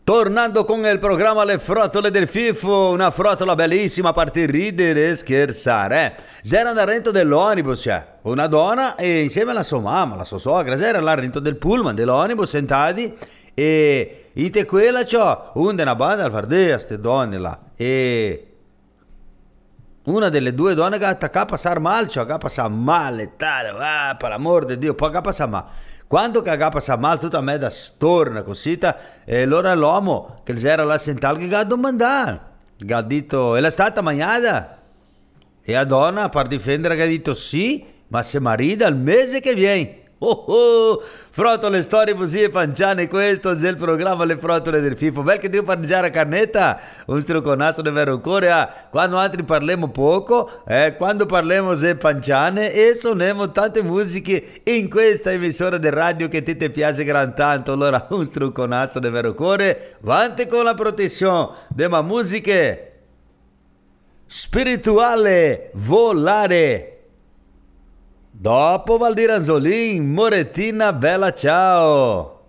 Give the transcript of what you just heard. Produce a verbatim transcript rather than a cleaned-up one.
Tornando con il programma Le Frottole del Fifo, una frotola bellissima a parte ridere e scherzare. C'era da rento dell'onibus, cioè, una donna e insieme alla sua mamma, la sua sogra, c'era là rento del pullman dell'onibus sentati e in te quella c'ho una una banda al fardea, ste donne là. E una delle due donne che attacca a passare male, cioè che passa male, tale, ah, per l'amor di Dio, poi che passa male. Quando che passa male, tutta me da storna, così, e allora l'uomo che c'era là sentato che ha domandato, che ha detto, è la stata mangiata? E la donna, per difendere, che ha detto sì, ma se marita il mese che viene. Oh oh, frottole storie così e panciane, questo è il programma Le Frottole del Fifo. Bel che devo mangiare a carnetta, un struconasso di vero cuore, ah. Quando altri parliamo poco, eh, quando parliamo se panciane e suoniamo tante musiche in questa emissora di radio che ti, ti piace gran tanto. Allora un struconasso di vero cuore, avanti con la protezione delle musiche spirituale, volare. Dopo Valdir Anzolin, Moretina, bella ciao!